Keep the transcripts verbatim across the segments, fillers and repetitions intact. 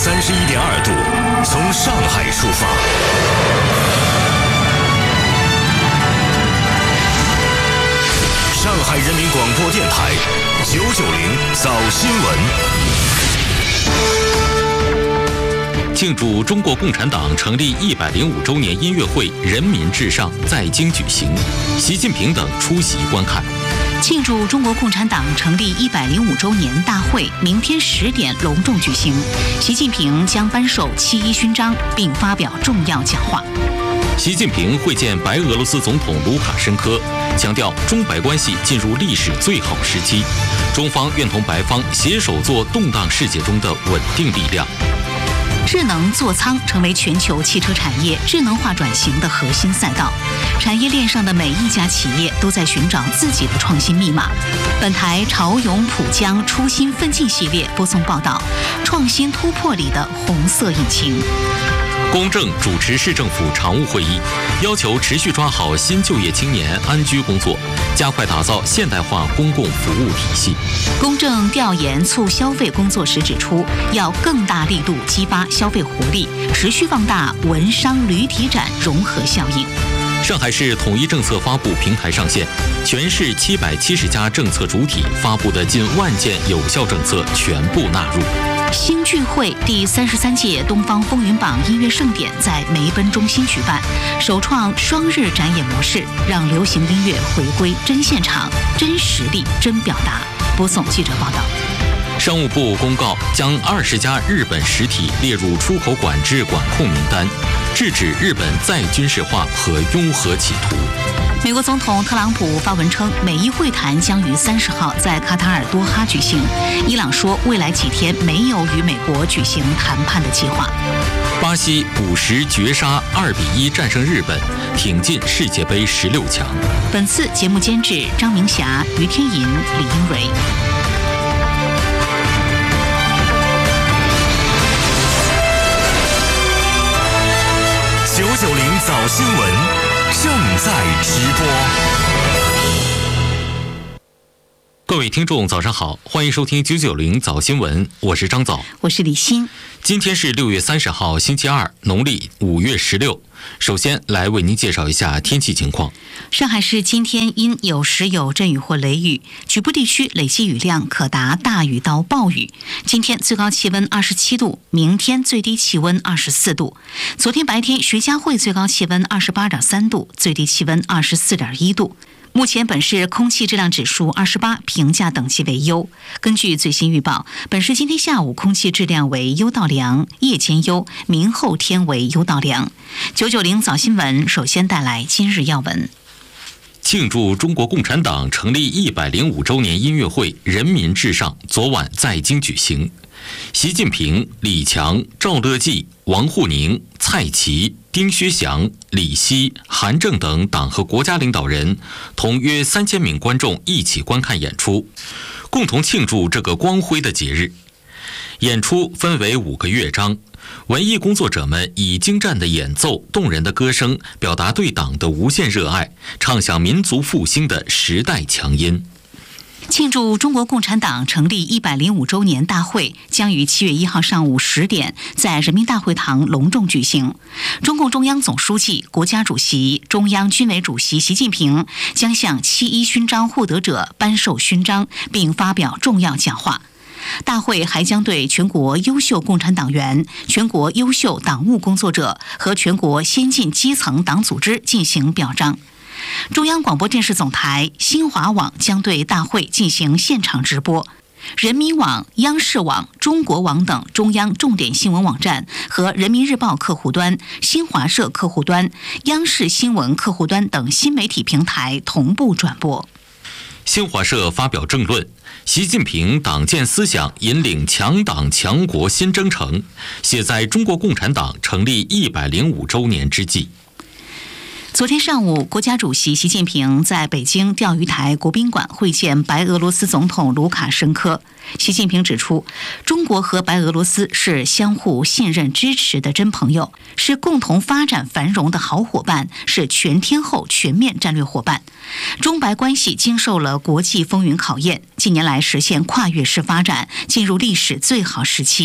三十一点二度，从上海出发。上海人民广播电台九九零早新闻。 庆祝中国共产党成立一百零五周年音乐会“人民至上”在京举行，习近平等出席观看。 庆祝中国共产党成立一百零五周年大会明天十点隆重举行，习近平将颁授七一勋章并发表重要讲话。 习近平会见白俄罗斯总统卢卡申科，强调中白关系进入历史最好时期，中方愿同白方携手做动荡世界中的稳定力量。 智能座舱成为全球汽车产业智能化转型的核心赛道，产业链上的每一家企业都在寻找自己的创新密码。本台潮涌浦江初心奋进系列播送报道：创新突破里的红色引擎。 公正主持市政府常务会议，要求持续抓好新就业青年安居工作，加快打造现代化公共服务体系。 公正调研促消费工作时指出，要更大力度激发消费活力，持续放大文商旅体展融合效应。 上海市统一政策发布平台上线，全市七百七十家政策主体发布的近万件有效政策全部纳入。 新聚会第三十三届东方风云榜音乐盛典在梅奔中心举办，首创双日展演模式，让流行音乐回归真现场、真实力、真表达。播送记者报道。 商务部公告将二十家日本实体列入出口管制管控名单，制止日本再军事化和拥核企图。 美国总统特朗普发文称，美伊会谈将于三十号在卡塔尔多哈举行。伊朗说，未来几天没有与美国举行谈判的计划。 巴西补时绝杀二比一战胜日本，挺进世界杯十六强。 本次节目监制张明霞、于天银、李英蕊。 九九零早新闻正在直播。 各位听众早上好，欢迎收听九九零早新闻，我是张早， 我是李欣。 今天是六月三十号星期二，农历五月十六。首先来为您介绍一下天气情况。 上海市今天因有时有阵雨或雷雨，局部地区累计雨量可达大雨到暴雨。今天最高气温二十七度，明天最低气温二十四度。昨天白天徐家汇最高气温二十八点三度，最低气温二十四点一度。目前本市空气质量指数二十八，评价等级为优。根据最新预报，本市今天下午空气质量为优到良，夜间优，明后天为优到良。九九零早新闻首先带来今日要闻。 庆祝中国共产党成立一百零五周年音乐会“人民至上”昨晚在京举行。习近平、李强、赵乐际、王沪宁、蔡奇、丁薛祥、李希、韩正等党和国家领导人同约三千名观众一起观看演出，共同庆祝这个光辉的节日。演出分为五个乐章，文艺工作者们以精湛的演奏、动人的歌声，表达对党的无限热爱，唱响民族复兴的时代强音。 庆祝中国共产党成立一百零五周年大会将于七月一号上午十点在人民大会堂隆重举行。中共中央总书记、国家主席、中央军委主席习近平将向七一勋章获得者颁授勋章，并发表重要讲话。大会还将对全国优秀共产党员、全国优秀党务工作者和全国先进基层党组织进行表彰。中央广播电视总台、新华网将对大会进行现场直播，人民网、央视网、中国网等中央重点新闻网站和人民日报客户端、新华社客户端、央视新闻客户端等新媒体平台同步转播。 新华社发表政论，习近平党建思想引领强党强国新征程，写在中国共产党成立一百零五周年之际。 昨天上午，国家主席习近平在北京钓鱼台国宾馆会见白俄罗斯总统卢卡申科。习近平指出，中国和白俄罗斯是相互信任支持的真朋友，是共同发展繁荣的好伙伴，是全天候全面战略伙伴。中白关系经受了国际风云考验，近年来实现跨越式发展，进入历史最好时期。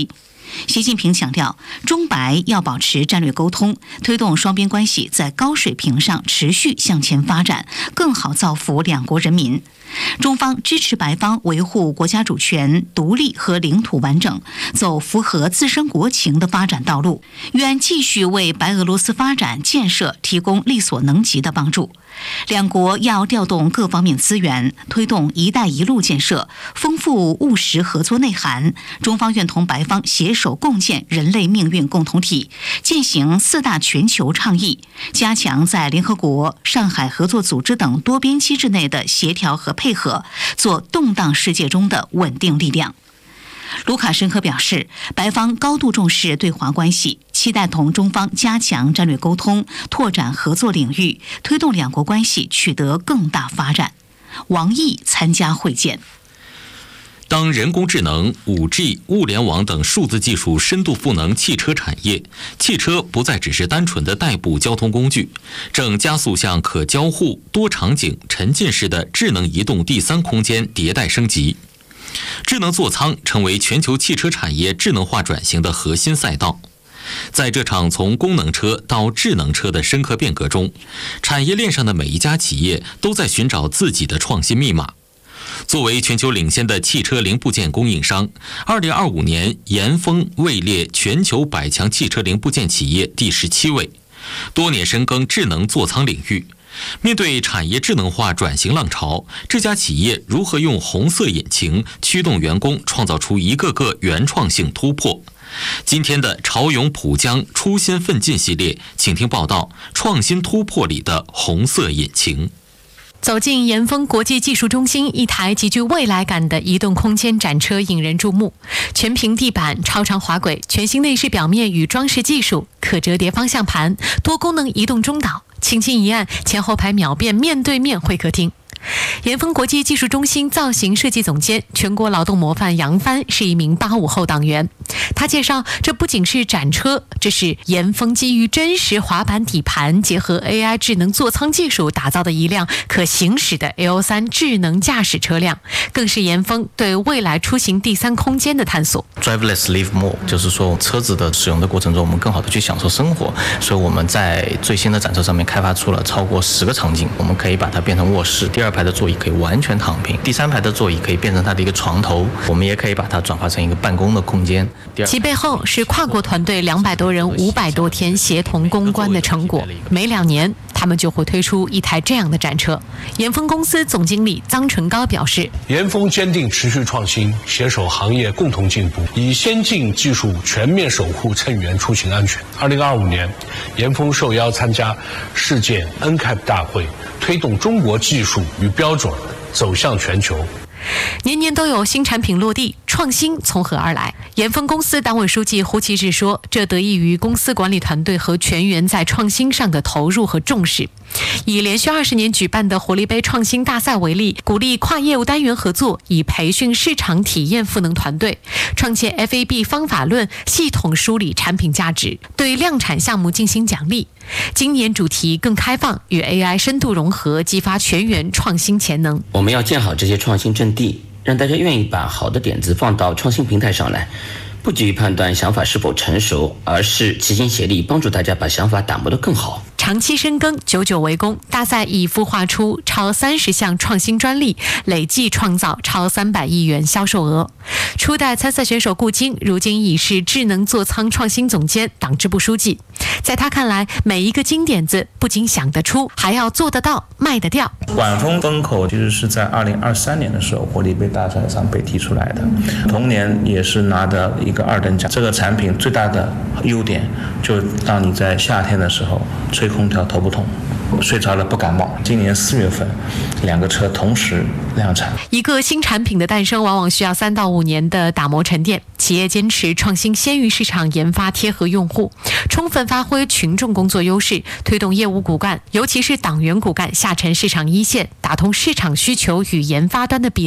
习近平强调，中白要保持战略沟通，推动双边关系在高水平上持续向前发展，更好造福两国人民。中方支持白方维护国家主权、独立和领土完整，走符合自身国情的发展道路，愿继续为白俄罗斯发展建设提供力所能及的帮助。两国要调动各方面资源，推动“一带一路”建设，丰富务实合作内涵。中方愿同白方携手共建人类命运共同体，践行四大全球倡议，加强在联合国、上海合作组织等多边机制内的协调和配合，做动荡世界中的稳定力量。卢卡申科表示，白方高度重视对华关系，期待同中方加强战略沟通，拓展合作领域，推动两国关系取得更大发展。王毅参加会见。 当人工智能、五 G、物联网等数字技术深度赋能汽车产业，汽车不再只是单纯的代步交通工具，正加速向可交互、多场景、沉浸式的智能移动第三空间迭代升级。智能座舱成为全球汽车产业智能化转型的核心赛道。在这场从功能车到智能车的深刻变革中，产业链上的每一家企业都在寻找自己的创新密码。作为全球领先的汽车零部件供应商，二零二五年严峰位列全球百强汽车零部件企业第十七位，多年深耕智能座舱领域。面对产业智能化转型浪潮，这家企业如何用红色引擎驱动员工，创造出一个个原创性突破？今天的潮涌浦江初心奋进系列，请听报道：创新突破里的红色引擎。 走进严峰国际技术中心，一台极具未来感的移动空间展车引人注目。全平地板、超长滑轨、全新内饰表面与装饰技术、可折叠方向盘、多功能移动中岛，轻轻一按，前后排秒变面对面会客厅。严峰国际技术中心造型设计总监、全国劳动模范杨帆是一名八五后党员。他介绍，这不仅是展车，这是严峰基于真实滑板底盘结合 A I 智能座舱技术打造的一辆可行驶的 L 三 智能驾驶车辆，更是严峰对未来出行第三空间的探索。 Drive less, live more， 就是说车子的使用的过程中，我们更好的去享受生活。所以我们在最新的展车上面开发出了超过十个场景，我们可以把它变成卧室，第二排的座椅可以完全躺平，第三排的座椅可以变成它的一个床头，我们也可以把它转化成一个办公的空间。 其背后是跨国团队两百多人五百多天协同攻关的成果。每两年他们就会推出一台这样的展车。严峰公司总经理臧纯高表示， 严峰坚定持续创新，携手行业共同进步，以先进技术全面守护乘员出行安全。二零二五年，严峰受邀参加世界 N C A P 大会，推动中国技术与标准走向全球。 年年都有新产品落地，创新从何而来？严峰公司党委书记胡其志说，这得益于公司管理团队和全员在创新上的投入和重视。以连续二十年举办的活力杯创新大赛为例，鼓励跨业务单元合作，以培训市场体验赋能团队，创建 F A B 方法论，系统梳理产品价值，对量产项目进行奖励。今年主题更开放，与 A I 深度融合，激发全员创新潜能。 我们要建好这些创新阵地，让大家愿意把好的点子放到创新平台上来，不急于判断想法是否成熟，而是齐心协力帮助大家把想法打磨得更好。 长期深耕，久久为功。大赛已孵化出超三十项创新专利，累计创造超三百亿元销售额。初代参赛选手顾晶，如今已是智能座舱创新总监、党支部书记。在他看来，每一个金点子不仅想得出，还要做得到、卖得掉。 管风风口其实是在二零二三年的时候，活力杯大赛上被提出来的，同年也是拿的一个二等奖。这个产品最大的优点，就让你在夏天的时候吹空调头不痛，睡着了不感冒。今年四月份，两个车同时量产。 一个新产品的诞生，往往需要三到五年的打磨沉淀。企业坚持创新先于市场研发，贴合用户，充分发挥群众工作优势，推动业务骨干，尤其是党员骨干下沉市场一线，打通市场需求与研发端的壁垒。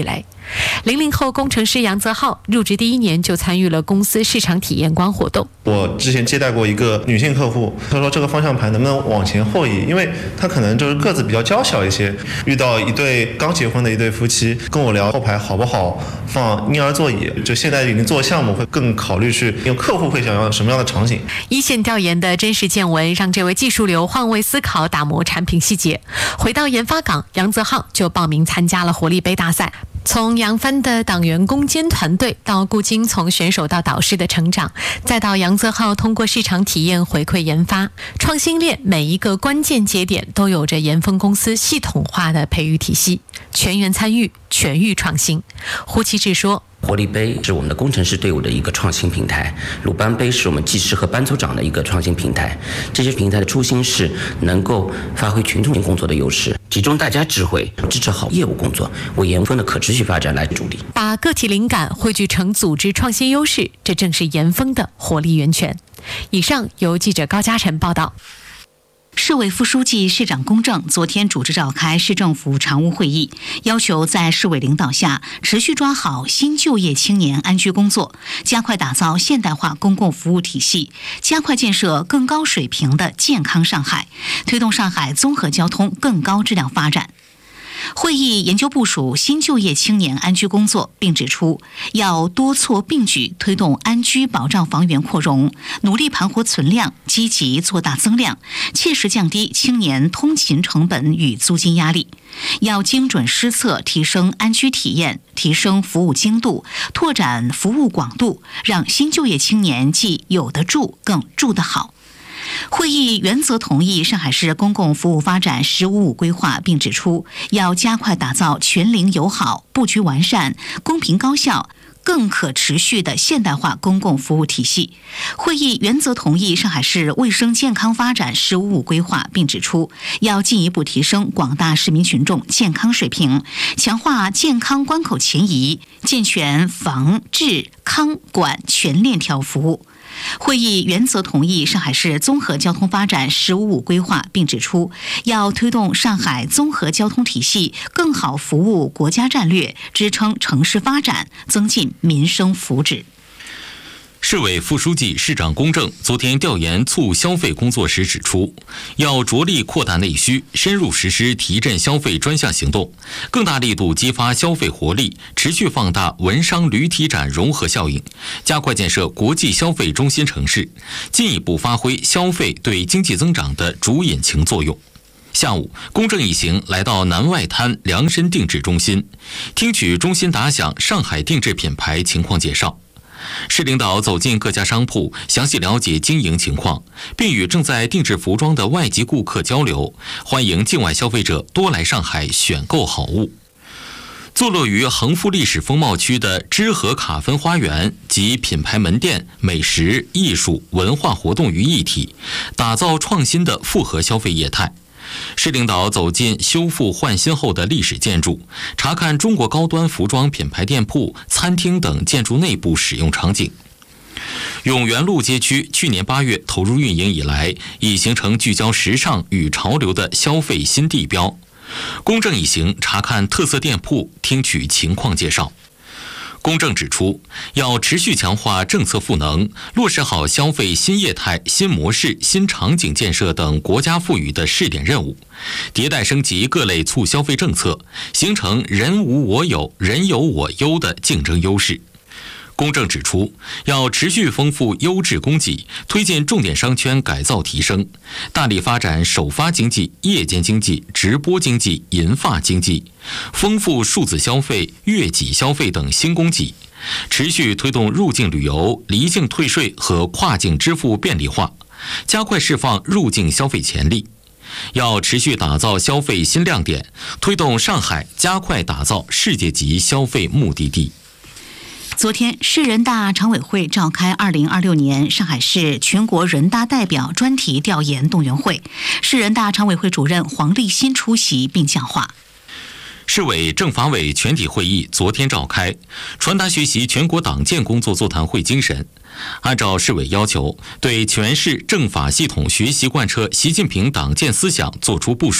零零后工程师杨泽浩入职第一年就参与了公司市场体验官活动。 我之前接待过一个女性客户，她说这个方向盘能不能往前后移，因为她可能就是个子比较娇小一些。遇到一对刚结婚的一对夫妻跟我聊后排好不好放婴儿座椅，就现在已经做项目会更考虑去用客户会想要什么样的场景。 一线调研的真实见闻让这位技术流换位思考，打磨产品细节。回到研发岗，杨泽浩就报名参加了活力杯大赛。从扬帆的党员攻坚团队到顾京从选手到导师的成长，再到杨泽浩通过市场体验回馈研发，创新链每一个关键节点都有着岩峰公司系统化的培育体系，全员参与，全域创新。胡其志说， 活力杯是我们的工程师队伍的一个创新平台，鲁班杯是我们技师和班组长的一个创新平台。这些平台的初心是能够发挥群众工作的优势，集中大家智慧，支持好业务工作，为岩峰的可持续发展来助力。 把个体灵感汇聚成组织创新优势，这正是岩峰的活力源泉。以上由记者高嘉晨报道。 市委副书记、市长龚正昨天主持召开市政府常务会议，要求在市委领导下持续抓好新就业青年安居工作，加快打造现代化公共服务体系，加快建设更高水平的健康上海，推动上海综合交通更高质量发展。会议研究部署新就业青年安居工作，并指出要多措并举推动安居保障房源扩容，努力盘活存量，积极做大增量，切实降低青年通勤成本与租金压力。要精准施策，提升安居体验，提升服务精度，拓展服务广度，让新就业青年既有得住，更住得好。会议原则同意上海市公共服务发展“十五五”规划，并指出要加快打造全龄友好、布局完善、公平高效、更可持续的现代化公共服务体系。会议原则同意上海市卫生健康发展“十五五”规划，并指出要进一步提升广大市民群众健康水平，强化健康关口前移，健全防治康管全链条服务。会议原则同意上海市综合交通发展“十五五”规划，并指出要推动上海综合交通体系更好服务国家战略，支撑城市发展，增进民生福祉。 市委副书记、市长龚正昨天调研促消费工作时指出，要着力扩大内需，深入实施提振消费专项行动，更大力度激发消费活力，持续放大文商旅体展融合效应，加快建设国际消费中心城市，进一步发挥消费对经济增长的主引擎作用。下午，龚正一行来到南外滩量身定制中心，听取中心打响上海定制品牌情况介绍。市领导走进各家商铺，详细了解经营情况，并与正在定制服装的外籍顾客交流，欢迎境外消费者多来上海选购好物。坐落于恒富历史风貌区的知和卡芬花园集品牌门店、美食、艺术、文化活动于一体，打造创新的复合消费业态。市领导走进修复换新后的历史建筑，查看中国高端服装品牌店铺、餐厅等建筑内部使用场景。永源路街区去年八月投入运营以来，已形成聚焦时尚与潮流的消费新地标。龚正一行查看特色店铺，听取情况介绍。龚正指出，要持续强化政策赋能，落实好消费新业态、新模式、新场景建设等国家赋予的试点任务，迭代升级各类促消费政策，形成人无我有、人有我优的竞争优势。龚正指出，要持续丰富优质供给，推进重点商圈改造提升，大力发展首发经济、夜间经济、直播经济、银发经济，丰富数字消费、月己消费等新供给，持续推动入境旅游、离境退税和跨境支付便利化，加快释放入境消费潜力。要持续打造消费新亮点，推动上海加快打造世界级消费目的地。 昨天，市人大常委会召开二零二六年上海市全国人大代表专题调研动员会，市人大常委会主任黄立新出席并讲话。 市委政法委全体会议昨天召开，传达学习全国党建工作座谈会精神，按照市委要求，对全市政法系统学习贯彻习近平党建思想作出部署，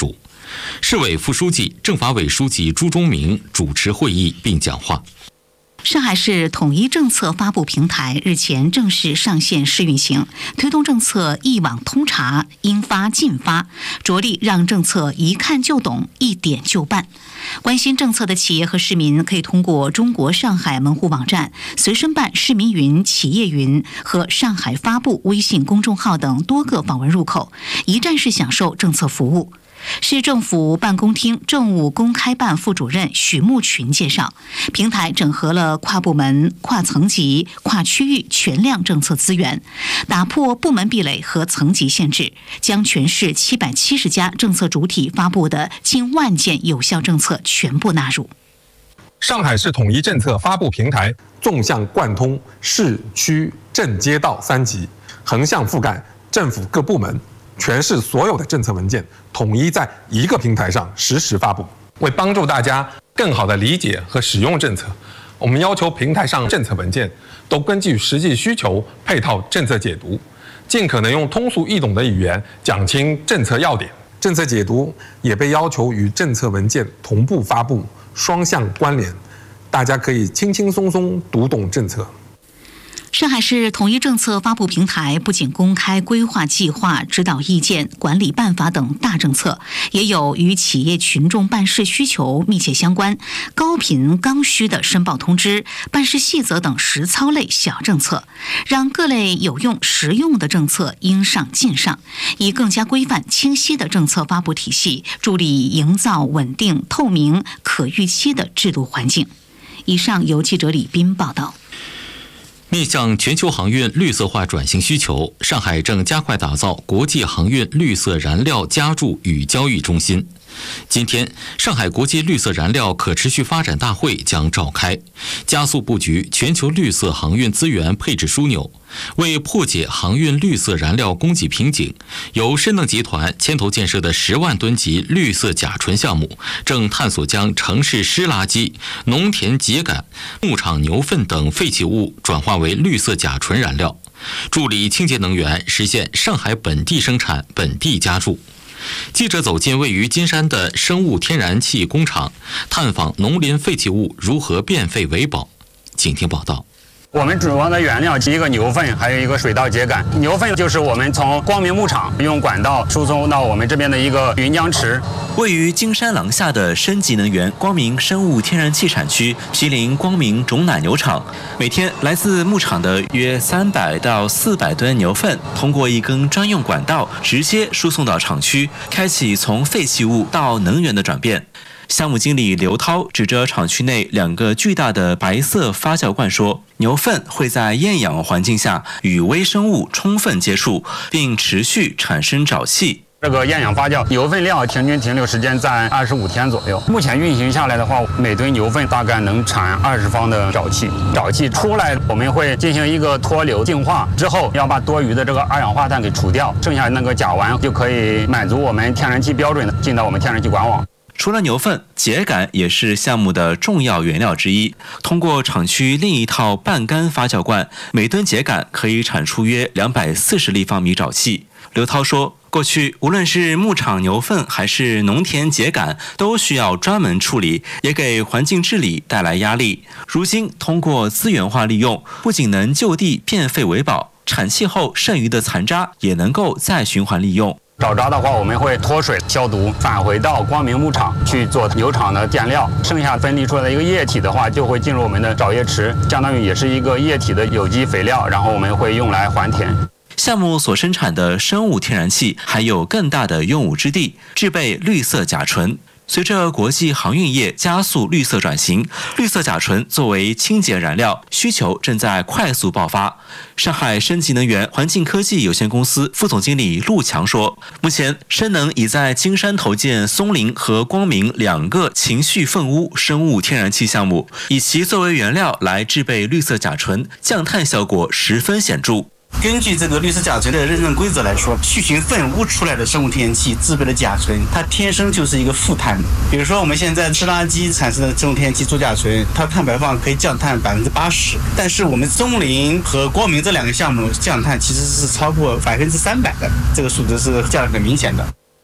市委副书记、政法委书记朱忠明主持会议并讲话。 上海市统一政策发布平台日前正式上线试运行，推动政策一网通查、应发尽发，着力让政策一看就懂、一点就办。关心政策的企业和市民可以通过中国上海门户网站、随身办市民云、企业云和上海发布微信公众号等多个访问入口，一站式享受政策服务。市政府办公厅政务公开办副主任许慕群介绍，平台整合了跨部门、跨层级、跨区域全量政策资源，打破部门壁垒和层级限制，将全市七百七十家政策主体发布的近万件有效政策全部纳入。 上海市统一政策发布平台纵向贯通市区镇街道三级，横向覆盖政府各部门，全市所有的政策文件统一在一个平台上实时发布。为帮助大家更好地理解和使用政策，我们要求平台上政策文件都根据实际需求配套政策解读，尽可能用通俗易懂的语言讲清政策要点。政策解读也被要求与政策文件同步发布，双向关联，大家可以轻轻松松读懂政策。 上海市统一政策发布平台不仅公开规划计划、指导意见、管理办法等大政策，也有与企业群众办事需求密切相关、高频刚需的申报通知、办事细则等实操类小政策，让各类有用实用的政策应上尽上，以更加规范清晰的政策发布体系，助力营造稳定、透明、可预期的制度环境。以上由记者李斌报道。 面向全球航运绿色化转型需求，上海正加快打造国际航运绿色燃料加注与交易中心。今天，上海国际绿色燃料可持续发展大会将召开，加速布局全球绿色航运资源配置枢纽。为破解航运绿色燃料供给瓶颈，由深能集团牵头建设的十万吨级绿色甲醇项目，正探索将城市湿垃圾、农田秸秆、牧场牛粪等废弃物转化为绿色甲醇燃料，助力清洁能源实现上海本地生产、本地加注。记者走进位于金山的生物天然气工厂，探访农林废弃物如何变废为宝。请听报道。 我们主要的原料是一个牛粪，还有一个水稻秸秆。牛粪就是我们从光明牧场用管道输送到我们这边的一个云江池。 位于金山廊下的升级能源光明生物天然气产区，毗邻光明种奶牛场，每天来自牧场的约三百到四百吨牛粪，通过一根专用管道直接输送到厂区，开启从废弃物到能源的转变。项目经理刘涛指着厂区内两个巨大的白色发酵罐说，牛粪会在厌氧环境下与微生物充分接触，并持续产生沼气。 这个厌氧发酵牛粪料平均停留时间在二十五天左右。目前运行下来的话，每吨牛粪大概能产二十方的沼气。沼气出来，我们会进行一个脱硫净化，之后要把多余的这个二氧化碳给除掉，剩下那个甲烷就可以满足我们天然气标准的进到我们天然气管网。 除了牛粪，秸秆也是项目的重要原料之一。通过厂区另一套半干发酵罐，每吨秸秆可以产出约两百四十立方米沼气。刘涛说，过去无论是牧场牛粪还是农田秸秆，都需要专门处理，也给环境治理带来压力。如今通过资源化利用，不仅能就地变废为宝，产气后剩余的残渣也能够再循环利用。 沼渣的话，我们会脱水消毒，返回到光明牧场去做牛场的垫料。剩下分离出来的一个液体的话，就会进入我们的沼液池，相当于也是一个液体的有机肥料，然后我们会用来还田。 项目所生产的生物天然气还有更大的用武之地，制备绿色甲醇。随着国际航运业加速绿色转型，绿色甲醇作为清洁燃料需求正在快速爆发。上海升级能源环境科技有限公司副总经理陆强说，目前深能已在金山投建松林和光明两个情绪粪污生物天然气项目，以其作为原料来制备绿色甲醇，降碳效果十分显著。 根据这个绿色甲醇的认证规则来说，去群粪污出来的生物天然气制备的甲醇，它天生就是一个负碳。比如说我们现在吃垃圾产生的生物天然气做甲醇，它碳排放可以降碳百分之八十，但是我们松林和光明这两个项目降碳其实是超过百分之三百的，这个数值是降得很明显的。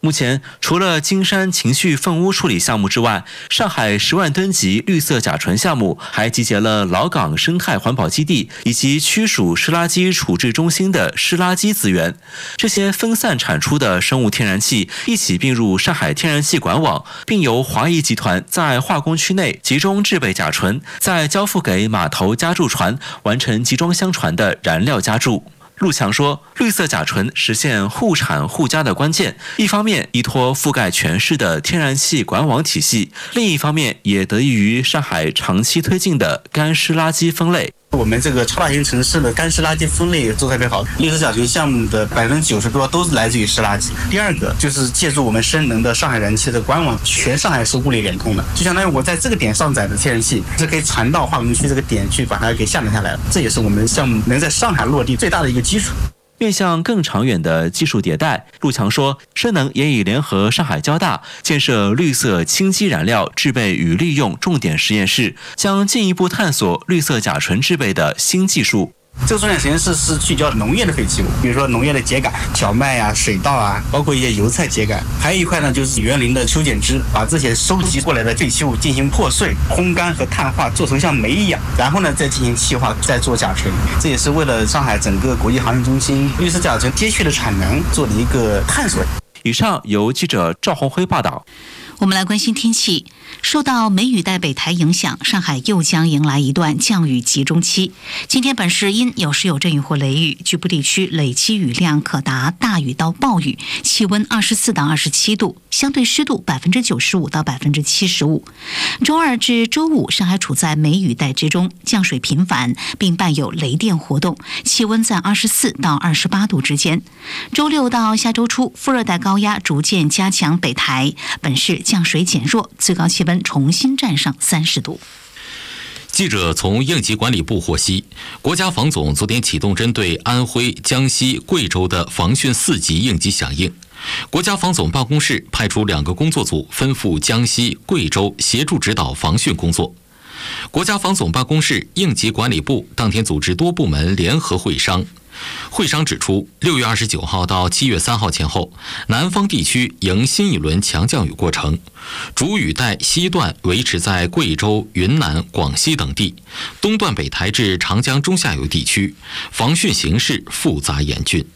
目前，除了金山情绪粪污处理项目之外，上海十万吨级绿色甲醇项目还集结了老港生态环保基地以及区属湿垃圾处置中心的湿垃圾资源。这些分散产出的生物天然气一起并入上海天然气管网，并由华谊集团在化工区内集中制备甲醇，再交付给码头加注船，完成集装箱船的燃料加注。陆强说，绿色甲醇实现互产互加的关键，一方面依托覆盖全市的天然气管网体系，另一方面也得益于上海长期推进的干湿垃圾分类。 我们这个超大型城市的干湿垃圾分类做得特别好，绿色甲醇项目的百分之九十多都是来自于湿垃圾。第二个就是借助我们深能的上海燃气的官网，全上海是物联联通的，就相当于我在这个点上载的天然气是可以传到化工区这个点去把它给下载下来了，这也是我们项目能在上海落地最大的一个基础。 面向更长远的技术迭代，陆强说，深能也已联合上海交大建设绿色氢基燃料制备与利用重点实验室，将进一步探索绿色甲醇制备的新技术。 这个重点实验室是聚焦农业的废弃物，比如说农业的秸秆、小麦啊、水稻啊，包括一些油菜秸秆。还有一块呢，就是园林的修剪枝，把这些收集过来的废弃物进行破碎、烘干和碳化，做成像煤一样，然后呢再进行气化，再做甲醇。这也是为了上海整个国际航运中心绿色甲醇接续的产能做的一个探索。 以上由记者赵红辉报道。 我们来关心天气。受到梅雨带北台影响，上海又将迎来一段降雨集中期。今天本市阴有时有阵雨或雷雨，局部地区累积雨量可达大雨到暴雨，气温二十四到二十七度，相对湿度百分之九十五到百分之七十五。周二至周五，上海处在梅雨带之中，降水频繁，并伴有雷电活动，气温在二十四到二十八度之间。周六到下周初，副热带高压逐渐加强北台，本市降水减弱，最高气温重新站上三十度。 记者从应急管理部获悉，国家防总昨天启动针对安徽、江西、贵州的防汛四级应急响应。国家防总办公室派出两个工作组分赴江西、贵州协助指导防汛工作。国家防总办公室、应急管理部当天组织多部门联合会商。会商指出，六月二十九号到七月三号前后，南方地区迎新一轮强降雨过程，主雨带西段维持在贵州、云南、广西等地，东段北台至长江中下游地区，防汛形势复杂严峻。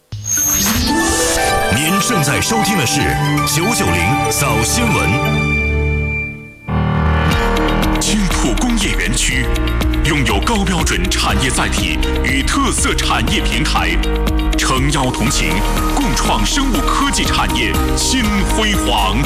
您正在收听的是九九零早新闻。青浦工业园区拥有高标准产业载体与特色产业平台，诚邀同行，共创生物科技产业新辉煌。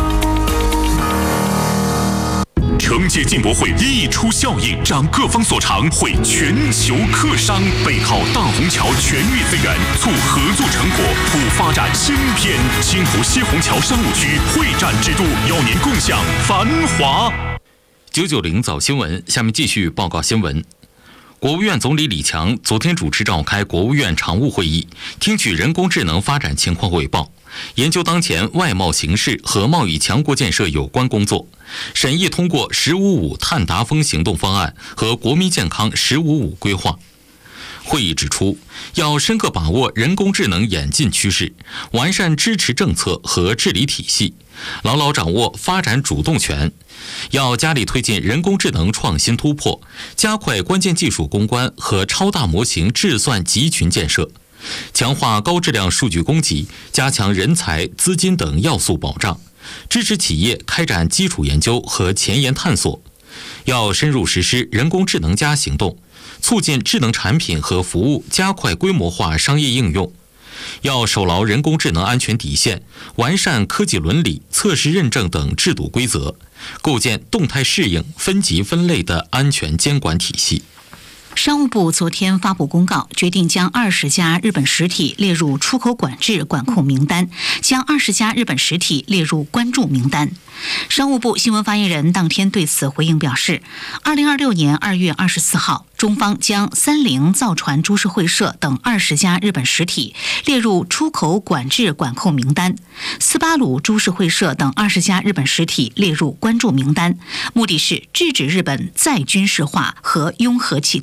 承接进博会一出效应，长各方所长，汇全球客商，背靠大虹桥全域资源，促合作成果，促发展新篇。青浦西虹桥商务区会展之都，邀您共享繁华。 九九零早新闻，下面继续报告新闻。国务院总理李强昨天主持召开国务院常务会议，听取人工智能发展情况汇报，研究当前外贸形势和贸易强国建设有关工作，审议通过“十五五”碳达峰行动方案和国民健康“十五五”规划。会议指出，要深刻把握人工智能演进趋势，完善支持政策和治理体系，牢牢掌握发展主动权。要加力推进人工智能创新突破，加快关键技术攻关和超大模型智算集群建设，强化高质量数据供给，加强人才、资金等要素保障，支持企业开展基础研究和前沿探索。要深入实施人工智能加行动，促进智能产品和服务加快规模化商业应用。要守牢人工智能安全底线，完善科技伦理、测试认证等制度规则，构建动态适应、分级分类的安全监管体系。 商务部昨天发布公告，决定将二十家日本实体列入出口管制管控名单，将二十家日本实体列入关注名单。商务部新闻发言人当天对此回应表示，二零二六年二月二十四号，中方将三菱造船株式会社等二十家日本实体列入出口管制管控名单，斯巴鲁株式会社等二十家日本实体列入关注名单，目的是制止日本再军事化和拥核企图。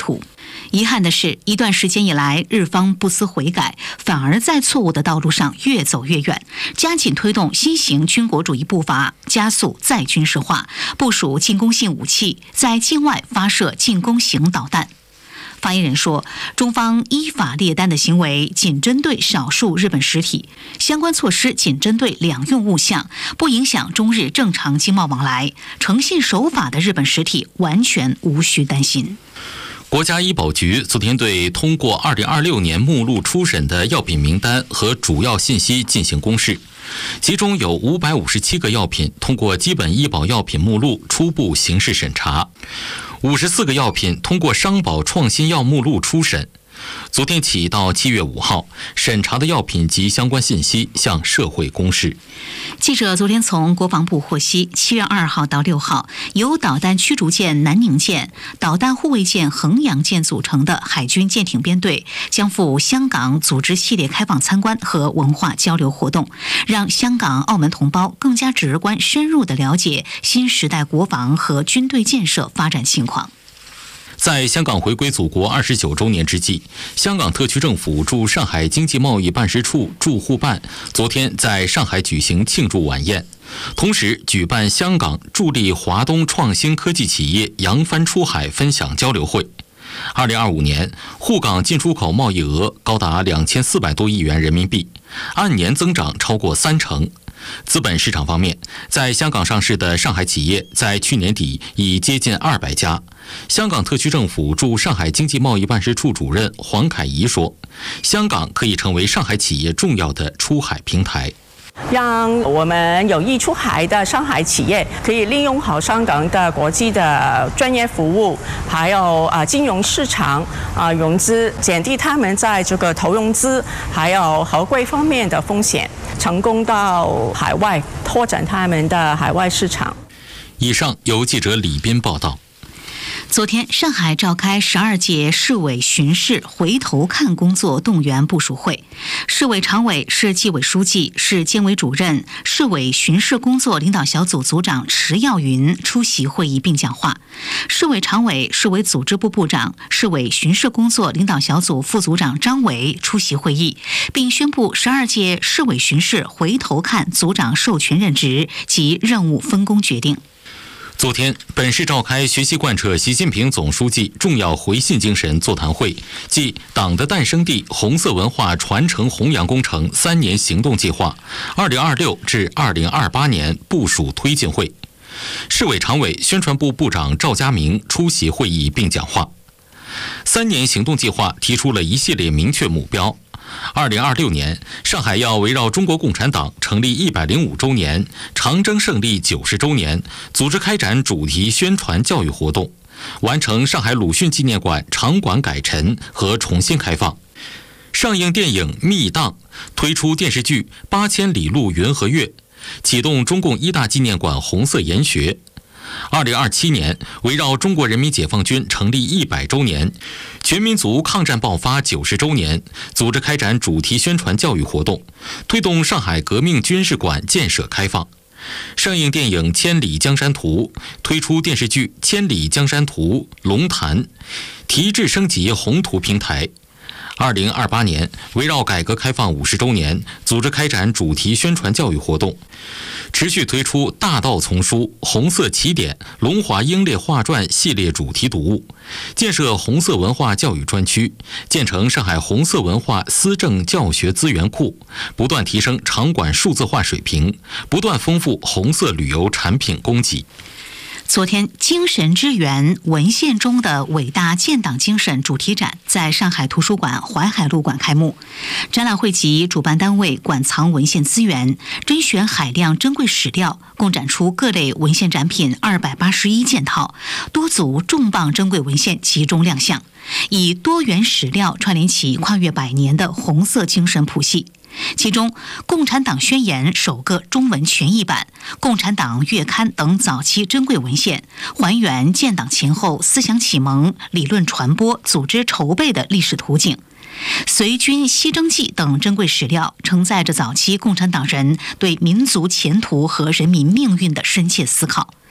遗憾的是，一段时间以来，日方不思悔改，反而在错误的道路上越走越远，加紧推动新型军国主义步伐，加速再军事化，部署进攻性武器，在境外发射进攻型导弹。发言人说，中方依法列单的行为仅针对少数日本实体，相关措施仅针对两用物项，不影响中日正常经贸往来，诚信守法的日本实体完全无需担心。 国家医保局昨天对通过二零二六年目录初审的药品名单和主要信息进行公示，其中有五百五十七个药品通过基本医保药品目录初步形式审查，五十四个药品通过商保创新药目录初审。昨天起到七月五号，审查的药品及相关信息向社会公示。 记者昨天从国防部获悉，七月二号到六号，由导弹驱逐舰南宁舰、导弹护卫舰衡阳舰组成的海军舰艇编队将赴香港组织系列开放参观和文化交流活动，让香港、澳门同胞更加直观深入地了解新时代国防和军队建设发展情况。 在香港回归祖国二十九周年之际，香港特区政府驻上海经济贸易办事处驻沪办昨天在上海举行庆祝晚宴，同时举办香港助力华东创新科技企业扬帆出海分享交流会。二零二五年，沪港进出口贸易额高达两千四百多亿元人民币，按年增长超过三成。资本市场方面，在香港上市的上海企业在去年底已接近二百家。香港特区政府驻上海经济贸易办事处主任黄凯怡说，香港可以成为上海企业重要的出海平台， 让我们有意出海的上海企业可以利用好香港的国际的专业服务，还有啊金融市场啊融资，减低他们在这个投融资还有合规方面的风险，成功到海外拓展他们的海外市场。 以上由记者李斌报道。 昨天，上海召开十二届市委巡视回头看工作动员部署会，市委常委、市纪委书记、市监委主任、市委巡视工作领导小组组长迟耀云出席会议并讲话。市委常委、市委组织部部长、市委巡视工作领导小组副组长张伟出席会议，并宣布十二届市委巡视回头看组长授权任职及任务分工决定。 昨天，本市召开学习贯彻习近平总书记重要回信精神座谈会暨党的诞生地红色文化传承弘扬工程三年行动计划二零二六至二零二八年部署推进会。市委常委、宣传部部长赵家明出席会议并讲话。三年行动计划提出了一系列明确目标。二零二六年，上海要围绕中国共产党成立一百零五周年、长征胜利九十周年，组织开展主题宣传教育活动，完成上海鲁迅纪念馆场馆改陈和重新开放，上映电影《密档》，推出电视剧《八千里路云和月》，启动中共一大纪念馆红色研学。二零二七年，围绕中国人民解放军成立一百周年、全民族抗战爆发九十周年，组织开展主题宣传教育活动，推动上海革命军事馆建设开放，上映电影《千里江山图》，推出电视剧《千里江山图》龙潭，提质升级宏图平台。二零二八年，围绕改革开放五十周年，组织开展主题宣传教育活动，持续推出大道丛书、红色起点、龙华英烈画传系列主题读物，建设红色文化教育专区，建成上海红色文化思政教学资源库，不断提升场馆数字化水平，不断丰富红色旅游产品供给。 昨天，精神之源文献中的伟大建党精神主题展在上海图书馆淮海路馆开幕。展览汇集主办单位馆藏文献资源，甄选海量珍贵史料，共展出各类文献展品二百八十一件套，多组重磅珍贵文献集中亮相，以多元史料串联起跨越百年的红色精神谱系。其中，《共产党宣言》首个中文全译版、《共产党月刊》等早期珍贵文献，还原建党前后思想启蒙、理论传播、组织筹备的历史图景。随军西征记等珍贵史料，承载着早期共产党人对民族前途和人民命运的深切思考。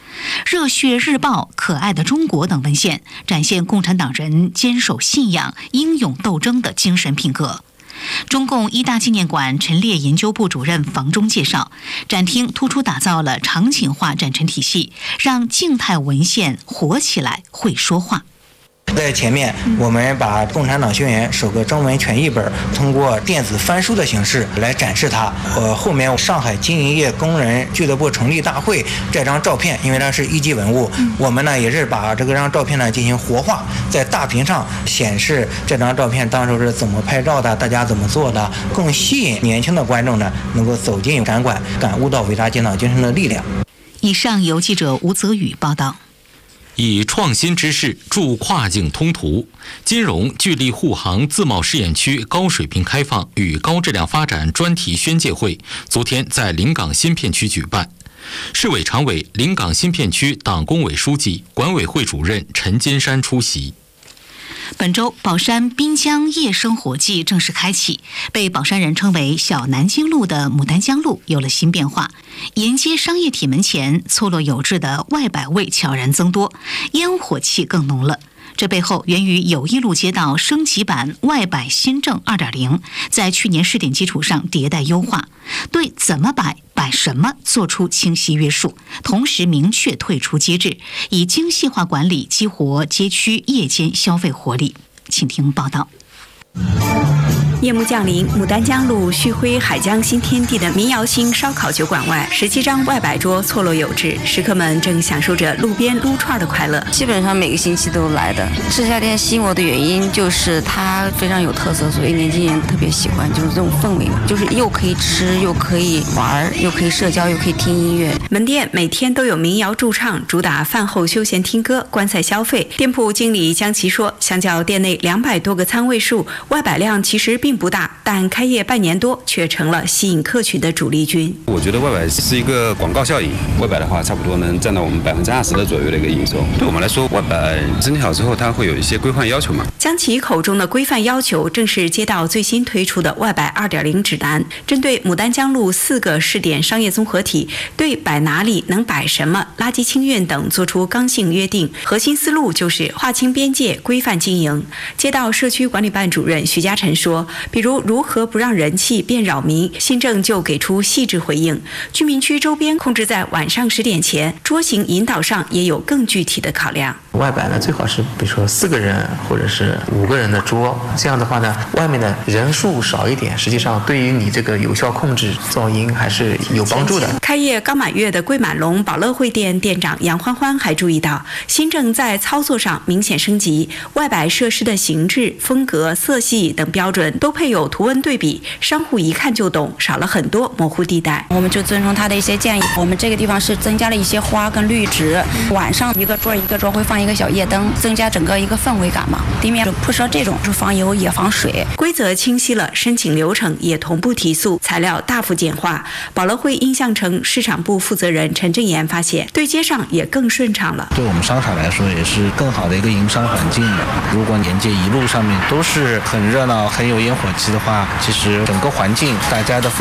热血日报、可爱的中国等文献，展现共产党人坚守信仰、英勇斗争的精神品格。中共一大纪念馆陈列研究部主任房中介绍，展厅突出打造了场景化展陈体系，让静态文献活起来、会说话。 在前面，我们把《共产党宣言》首个中文全译本通过电子翻书的形式来展示它。呃，后面上海经营业工人俱乐部成立大会这张照片，因为它是一级文物，我们呢也是把这个张照片呢进行活化，在大屏上显示这张照片当时是怎么拍照的，大家怎么做的，更吸引年轻的观众呢能够走进展馆，感悟到伟大建党精神的力量。 以上由记者吴泽宇报道。 以创新之势助跨境通途，金融聚力护航自贸试验区高水平开放与高质量发展专题宣介会昨天在临港新片区举办。市委常委、临港新片区党工委书记、管委会主任陈金山出席。 本周，宝山滨江夜生活季正式开启，被宝山人称为“小南京路”的牡丹江路有了新变化。沿街商业体门前错落有致的外摆位悄然增多，烟火气更浓了。这背后源于友谊路街道升级版外摆新政 二点零 在去年试点基础上迭代优化，对怎么摆、摆什么做出清晰约束，同时明确退出机制，以精细化管理激活街区夜间消费活力。请听报道。 夜幕降临，牡丹江路旭辉海江新天地的民谣星烧烤酒馆外，十七张外摆桌错落有致，食客们正享受着路边撸串的快乐。 基本上每个星期都来的。这家店吸引我的原因就是它非常有特色，所以年轻人特别喜欢，就是这种氛围嘛，就是又可以吃，又可以玩，又可以社交，又可以听音乐。 门店每天都有民谣驻唱，主打饭后休闲听歌、观赛消费。店铺经理江琪说，相较店内两百多个餐位数，外摆量其实并不大，但开业半年多却成了吸引客群的主力军。 我觉得外摆是一个广告效应，外摆的话差不多能占到我们百分之二十的左右的一个营收。对我们来说，外摆整体好之后，它会有一些规范要求嘛。 江琪口中的规范要求，正是街道最新推出的外摆 二点零 指南，针对牡丹江路四个试点商业综合体，对摆哪里能摆什么、垃圾清运等做出刚性约定。核心思路就是划清边界，规范经营。街道社区管理办主任徐嘉诚说，比如如何不让人气变扰民，新政就给出细致回应。居民区周边控制在晚上十点前，桌型引导上也有更具体的考量。 外摆呢，最好是比如说四个人或者是五个人的桌，这样的话呢，外面的人数少一点，实际上对于你这个有效控制噪音还是有帮助的。 开业刚满月的桂满龙宝乐汇店店长杨欢欢还注意到，新政在操作上明显升级，外摆设施的形制、风格、色系等标准都配有图文对比，商户一看就懂，少了很多模糊地带。 我们就遵从他的一些建议，我们这个地方是增加了一些花跟绿植，晚上一个桌一个桌会放一个小夜灯，增加整个一个氛围感嘛。地面铺设这种是防油也防水， 规则清晰了，申请流程也同步提速，材料大幅简化。宝乐汇音像城市场部负责人陈正言发现，对接上也更顺畅了。 对我们商场来说，也是更好的一个营商环境的。如果沿街一路上面都是很热闹、很有烟火气的话，其实整个环境大家的